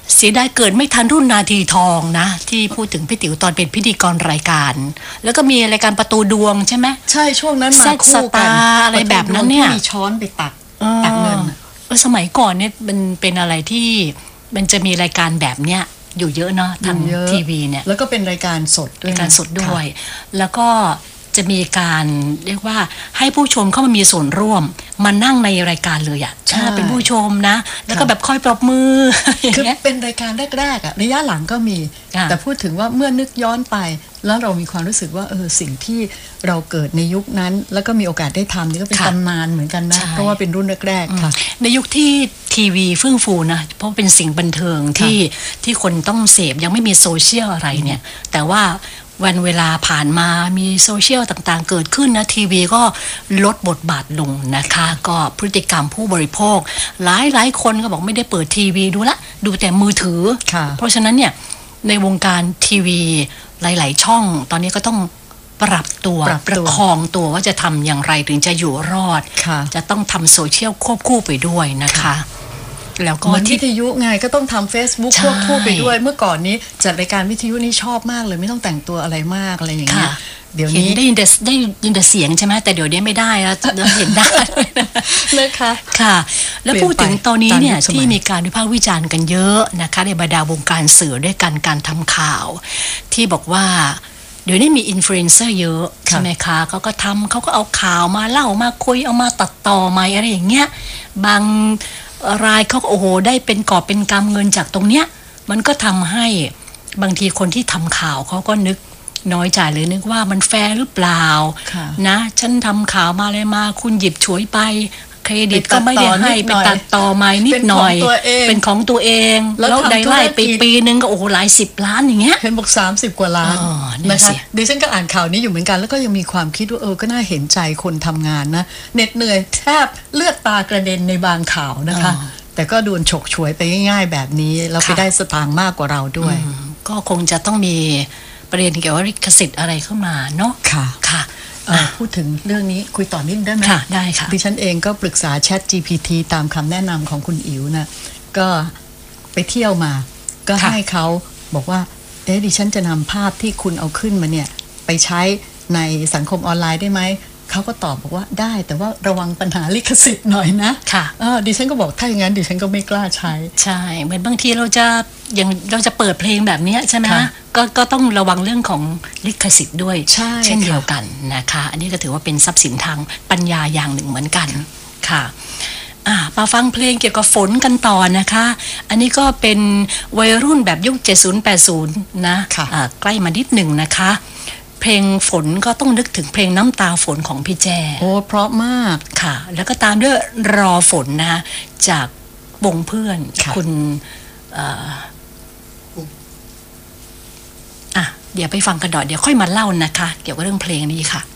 เสียดายเกิดไม่ทันรุ่นนาทีทองนะที่พูดถึงพี่ติ๋วตอนเป็นพิธีกรรายการแล้วก็มีรายการประตูดวงใช่ไหมใช่ช่วงนั้นมาคู่กันอะไรแบบนั้นเนี่ยมีช้อนไปตักเงินสมัยก่อนเนี่ยมันเป็นอะไรที่มันจะมีรายการแบบเนี้ยอยู่เยอะเนาะทางทีวีเนี่ยแล้วก็เป็นรายการสดด้วยรายการสดด้วยแล้วก็จะมีการเรียกว่าให้ผู้ชมเข้ามามีส่วนร่วมมานั่งในรายการเลยอ่ะเป็นผู้ชมนะแล้วก็แบบคอยปรบมือคือเป็นรายการแรกๆอ่ะระยะหลังก็มีแต่พูดถึงว่าเมื่อนึกย้อนไปแล้วเรามีความรู้สึกว่าสิ่งที่เราเกิดในยุคนั้นแล้วก็มีโอกาสได้ทำนี่ก็เป็นตำนานเหมือนกันนะเพราะว่าเป็นรุ่นแรกๆค่ะในยุคที่ทีวีเฟื่องฟูนะเพราะเป็นสิ่งบันเทิงที่คนต้องเสพยังไม่มีโซเชียลอะไรเนี่ยแต่ว่าวันเวลาผ่านมามีโซเชียลต่างๆเกิดขึ้นนะทีวีก็ลดบทบาทลงนะคะก็พฤติกรรมผู้บริโภคหลายคนก็บอกไม่ได้เปิดทีวีดูละดูแต่มือถือเพราะฉะนั้นเนี่ยในวงการทีวีหลายๆช่องตอนนี้ก็ต้องปรับตัวประคองตัวว่าจะทำอย่างไรถึงจะอยู่รอดจะต้องทำโซเชียลควบคู่ไปด้วยนะคะแล้วก็วิทยุไงก็ต้องทำ Facebook ควบคู่ไปด้วยเมื่อก่อนนี้จัดรายการวิทยุนี่ชอบมากเลยไม่ต้องแต่งตัวอะไรมากอะไรอย่างเงี้ยเดี๋ยวนี้ได้ยินแต่เสียงใช่ไหมแต่เดี๋ยวนี้ไม่ได้แล้วเห็นได้นะคะค่ะแล้วพูดถึงตอนนี้เนี่ยที่มีการวิพากษ์วิจารณ์กันเยอะนะคะในบรรดาวงการสื่อด้วยกันการทำข่าวที่บอกว่าเดี๋ยวนี้มีอินฟลูเอนเซอร์เยอะใช่ไหมคะเขาก็เอาข่าวมาเล่ามาคุยเอามาตัดต่อมาอะไรอย่างเงี้ยบางรายเขาโอ้โหได้เป็นกอบเป็นกำเงินจากตรงเนี้ยมันก็ทำให้บางทีคนที่ทำข่าวเขาก็นึกน้อยใจเลยนึกว่ามันแฟร์หรือเปล่านะฉันทำข่าวมาเลยมาคุณหยิบฉวยไปเครดิตก็ไม่ได้ให้ไปตัดต่อมานิดหน่อยเป็นของตัวเองแล้วได้ไล่ปีนึงก็โอ้โหหลาย10 ล้านอย่างเงี้ยเห็นบอก30 กว่าล้านนะคะดิฉันก็อ่านข่าวนี้อยู่เหมือนกันแล้วก็ยังมีความคิดว่าก็น่าเห็นใจคนทำงานนะเหน็ดเหนื่อยแทบเลือดตากระเด็นในบางข่าวนะคะแต่ก็โดนฉกฉวยไปง่ายๆแบบนี้แล้วไปได้สตางค์มากกว่าเราด้วยก็คงจะต้องมีประเด็นเกี่ยวกับลิขสิทธิ์อะไรเข้ามาเนาะค่ะพูดถึงเรื่องนี้คุยต่อนิดได้ไหมค่ะได้ค่ะดิฉันเองก็ปรึกษา Chat GPT ตามคำแนะนำของคุณอิ๋วนะก็ไปเที่ยวมาก็ให้เขาบอกว่าดิฉันจะนำภาพที่คุณเอาขึ้นมาเนี่ยไปใช้ในสังคมออนไลน์ได้ไหมเขาก็ตอบบอกว่าได้แต่ว่าระวังปัญหาลิขสิทธิ์หน่อยนะค่ะดิฉันก็บอกถ้าอย่างนั้นดิฉันก็ไม่กล้าใช้ใช่เหมือนบางทีเราจะเปิดเพลงแบบนี้ใช่ไหมก็ต้องระวังเรื่องของลิขสิทธิ์ด้วยเช่นเดียวกันนะคะอันนี้ก็ถือว่าเป็นทรัพย์สินทางปัญญาอย่างหนึ่งเหมือนกันค่ะมาฟังเพลงเกี่ยวกับฝนกันต่อนะคะอันนี้ก็เป็นวัยรุ่นแบบยุค70-80นะใกล้มานิดหนึ่งนะคะเพลงฝนก็ต้องนึกถึงเพลงน้ำตาฝนของพี่แจ้โอ้เพราะมากค่ะแล้วก็ตามด้วยรอฝนนะจากวงเพื่อนคุณเดี๋ยวไปฟังกันต่อเดี๋ยวค่อยมาเล่านะคะเกี่ยวกับเรื่องเพลงนี้ค่ะ